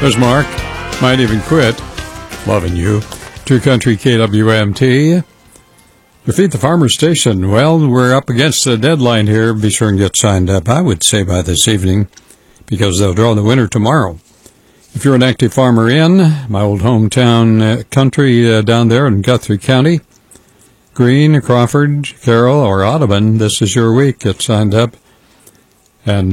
There's Mark. Might even quit. Loving you. True Country KWMT. Your Feed the Farmer station. Well, we're up against the deadline here. Be sure and get signed up, I would say, by this evening, because they'll draw the winner tomorrow. If you're an active farmer in my old hometown country down there in Guthrie County, Greene, Crawford, Carroll, or Audubon, this is your week. Get signed up. And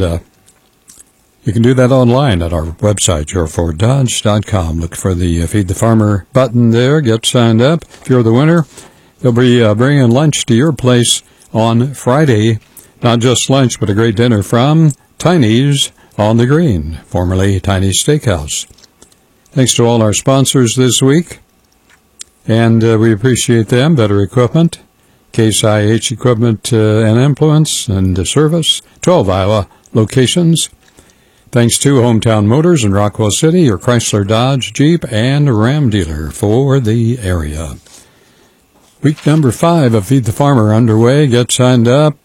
you can do that online at our website, yourforddodge.com. Look for the Feed the Farmer button there. Get signed up. If you're the winner, they'll be bringing lunch to your place on Friday. Not just lunch, but a great dinner from Tiny's on the Green, formerly Tiny's Steakhouse. Thanks to all our sponsors this week. And we appreciate them. Better Equipment, Case IH Equipment and Implements and Service, 12 Iowa locations. Thanks to Hometown Motors in Rockwell City, your Chrysler, Dodge, Jeep, and Ram dealer for the area. Week number 5 of Feed the Farmer underway. Get signed up.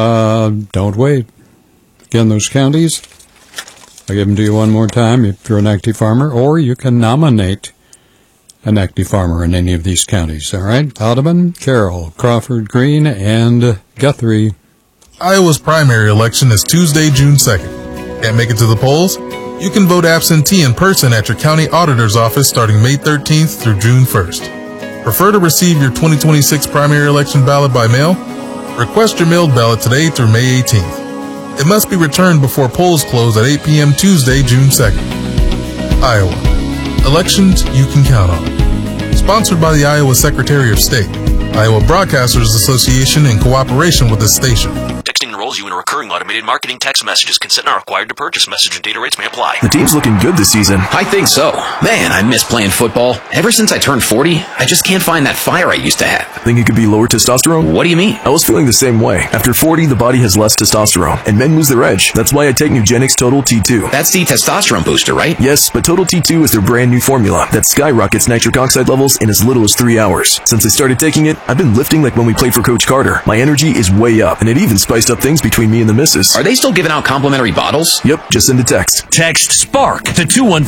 Don't wait. Again, those counties, I'll give them to you one more time if you're an active farmer, or you can nominate an active farmer in any of these counties. All right? Audubon, Carroll, Crawford, Greene, and Guthrie. Iowa's primary election is Tuesday, June 2nd. Can't make it to the polls? You can vote absentee in person at your county auditor's office starting May 13th through June 1st. Prefer to receive your 2026 primary election ballot by mail? Request your mailed ballot today through May 18th. It must be returned before polls close at 8 p.m. Tuesday, June 2nd. Iowa. Elections you can count on. Sponsored by the Iowa Secretary of State, Iowa Broadcasters Association in cooperation with this station. Texting enrolls you in a recurring automated marketing text messages. Consent not required to purchase. Message and data rates may apply. The team's looking good this season. I think so. Man, I miss playing football. Ever since I turned 40, I just can't find that fire I used to have. Think it could be lower testosterone? What do you mean? I was feeling the same way. After 40, the body has less testosterone, and men lose their edge. That's why I take Nugenix Total T2. That's the testosterone booster, right? Yes, but Total T2 is their brand new formula that skyrockets nitric oxide levels in as little as 3 hours. Since I started taking it, I've been lifting like when we played for Coach Carter. My energy is way up, and it even spiced up things between me and the missus. Are they still giving out complimentary bottles? Yep, just send a text. Text SPARK to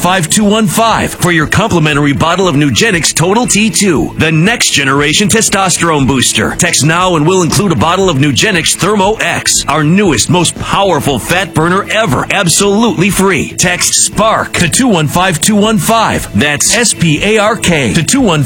215215 for your complimentary bottle of Nugenix Total T2, the next generation testosterone booster. Text now and we'll include a bottle of Nugenix Thermo X, our newest, most powerful fat burner ever, absolutely free. Text SPARK to 215215. That's SPARK to 215215.